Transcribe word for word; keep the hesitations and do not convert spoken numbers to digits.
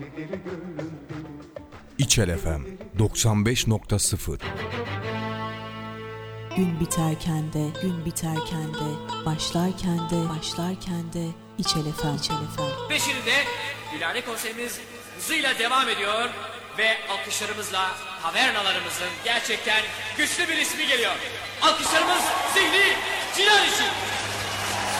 İçel F M doksan beş nokta sıfır. Gün biterken de, gün biterken de, başlarken de, başlarken de İçel F M, İçel F M. Beşinde Gülhane konserimiz hızıyla devam ediyor ve alkışlarımızla tavernalarımızın gerçekten güçlü bir ismi geliyor. Alkışlarımız Zihni Cihan için.